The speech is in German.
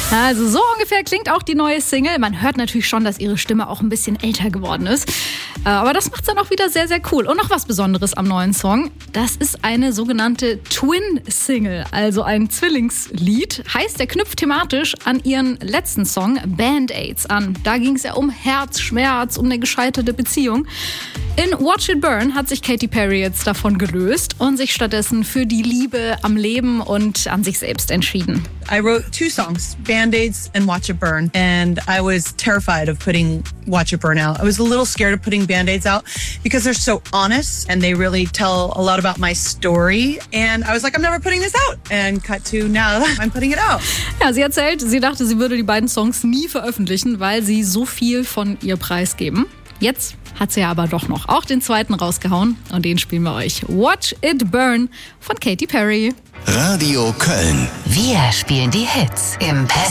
Also so ungefähr klingt auch die neue Single. Man hört natürlich schon, dass ihre Stimme auch ein bisschen älter geworden ist. Aber das macht es dann auch wieder sehr, sehr cool. Und noch was Besonderes am neuen Song. Das ist eine sogenannte Twin-Single, also ein Zwillingslied. Heißt, der knüpft thematisch an ihren letzten Song Band-Aids an. Da ging es ja um Herzschmerz, um eine gescheiterte Beziehung. In Watch It Burn hat sich Katy Perry jetzt davon gelöst und sich stattdessen für die Liebe am Leben und an sich selbst entschieden. I wrote 2 songs, Band-Aids and Watch It Burn, and I was terrified of putting Watch It Burn out. I was a little scared of putting Band-Aids out because they're so honest and they really tell a lot about my story. And I was like, I'm never putting this out. And cut to now, I'm putting it out. Ja, sie erzählt, sie dachte, sie würde die beiden Songs nie veröffentlichen, weil sie so viel von ihr preisgeben. Jetzt hat sie ja aber doch noch auch den zweiten rausgehauen und den spielen wir euch. Watch It Burn von Katy Perry. Radio Köln. Wir spielen die Hits im